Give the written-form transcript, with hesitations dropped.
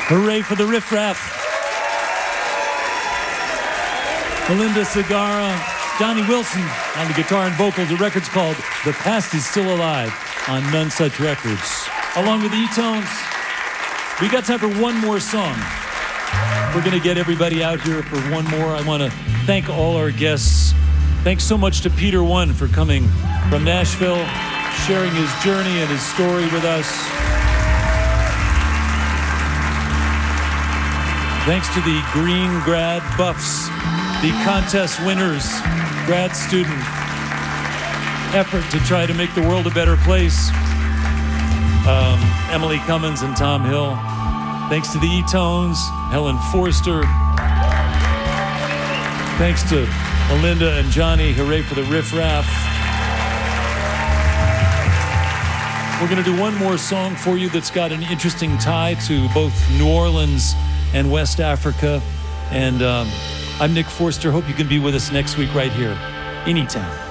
Hooray for the Riff Raff. Melinda Segarra, Johnny Wilson on the guitar and vocals. The record's called The Past Is Still Alive on None Such Records. Along with the E-Tones, we got time for one more song. We're going to get everybody out here for one more. I want to thank all our guests. Thanks so much to Peter One for coming from Nashville, sharing his journey and his story with us. Thanks to the Green Grad Buffs, the contest winners, grad student effort to try to make the world a better place. Emily Cummins and Tom Hill. Thanks to the E-Tones, Helen Forster. Thanks to Melinda and Johnny. Hooray for the Riff Raff. We're going to do one more song for you that's got an interesting tie to both New Orleans and West Africa. And I'm Nick Forster. Hope you can be with us next week right here, anytime.